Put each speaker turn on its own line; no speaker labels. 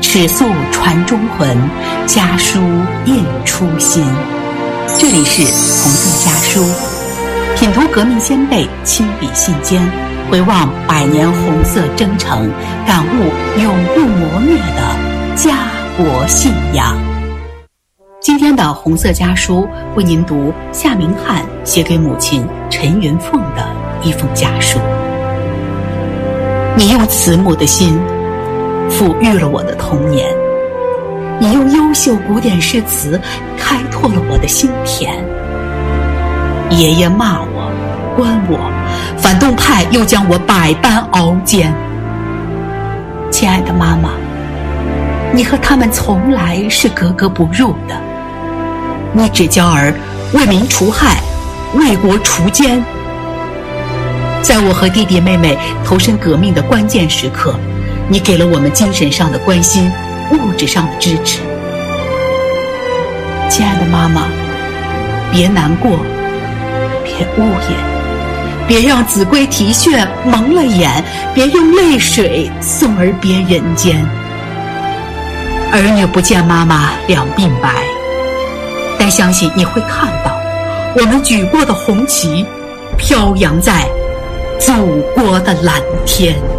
尺素传忠魂，家书印初心。这里是红色家书，品读革命先辈亲笔信笺，回望100年红色征程，感悟永不磨灭的家国信仰。今天的红色家书为您读夏明翰写给母亲陈云凤的一封家书。你用慈母的心抚育了我的童年，你用优秀古典诗词开拓了我的心田。爷爷骂我，关我，反动派又将我百般熬煎。亲爱的妈妈，你和他们从来是格格不入的，你只教儿为民除害，为国除奸。在我和弟弟妹妹投身革命的关键时刻，你给了我们精神上的关心，物质上的支持。亲爱的妈妈，别难过，别呜咽，别让子规啼血蒙了眼，别用泪水送儿别人间。儿女不见妈妈两鬓白，但相信你会看到我们举过的红旗飘扬在祖国的蓝天。